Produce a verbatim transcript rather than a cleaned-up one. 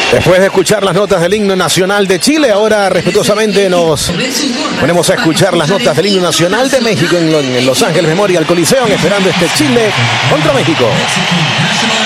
Después de escuchar las notas del himno nacional de Chile, ahora respetuosamente nos ponemos a escuchar las notas del himno nacional de México en Los Ángeles Memorial Coliseum, esperando este Chile contra México.